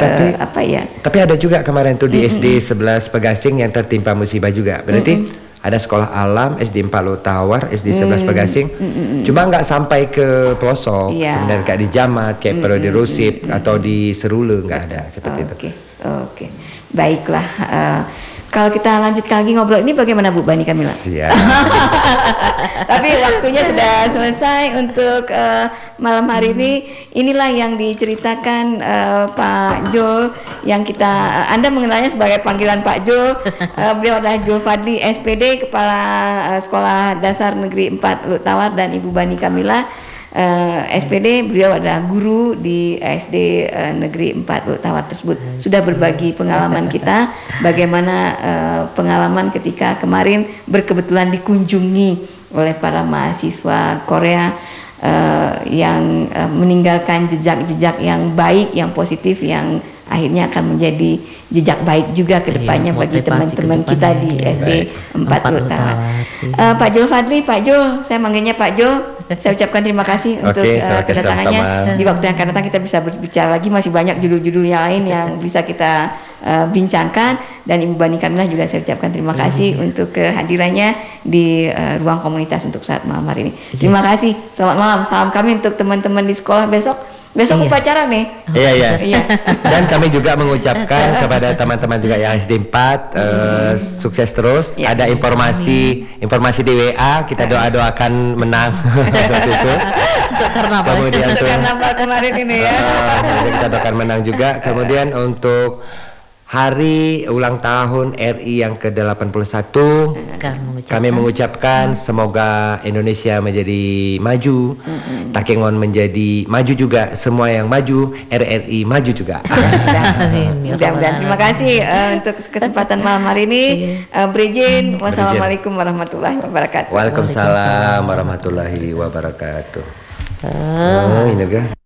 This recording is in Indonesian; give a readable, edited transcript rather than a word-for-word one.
Tapi ada juga kemarin tuh di SD 11 Pegasing yang tertimpa musibah juga. Berarti ada sekolah alam SD 4 Luk Tawar, SD 11 Pegasing. Cuma nggak sampai ke pelosok. Sebenarnya kayak di Jamat, kayak perlu di Rusip atau di Serule nggak ada seperti itu. Oke. Baiklah. Kalau kita lanjutkan lagi ngobrol ini bagaimana Bu Bani Kamila? Siap. Tapi waktunya sudah selesai untuk malam hari ini. Inilah yang diceritakan Pak Jul yang Anda mengenalnya sebagai panggilan Pak Jul. Beliau adalah Jul Fadli SPD, Kepala Sekolah Dasar Negeri 4 Luk Tawar, dan Ibu Bani Kamila SPD, beliau adalah guru di SD Negeri 4 Luk Tawar tersebut. Sudah berbagi pengalaman kita, bagaimana pengalaman ketika kemarin berkebetulan dikunjungi oleh para mahasiswa Korea yang meninggalkan jejak-jejak yang baik, yang positif, yang akhirnya akan menjadi jejak baik juga ke depannya bagi teman-teman kita di SD 4 Luk Tawar. Pak Jul Fadli, Pak Jul, saya manggilnya Pak Jul. Saya ucapkan terima kasih untuk kedatangannya. Di waktu yang akan datang kita bisa berbicara lagi, masih banyak judul-judul yang lain yang bisa kita bincangkan. Dan Ibu Bani Kamila juga saya ucapkan terima kasih untuk kehadirannya di ruang komunitas untuk saat malam hari ini. Terima kasih. Selamat malam. Salam kami untuk teman-teman di sekolah besok upacara nih. Iya. Dan kami juga mengucapkan kepada teman-teman juga yang SD 4 sukses terus. Ada informasi di WA, kita doakan menang seperti itu. Kemudian untuk karnaval kemarin ini ya. Kita doakan menang juga. Kemudian untuk hari ulang tahun RI yang ke-81 kami mengucapkan semoga Indonesia menjadi maju, Takengon menjadi maju juga, semua yang maju, RRI maju juga. Mudah-mudahan. Terima kasih untuk kesempatan malam hari ini. Berizin. Wassalamualaikum warahmatullahi wabarakatuh. Waalaikumsalam warahmatullahi wabarakatuh. Ini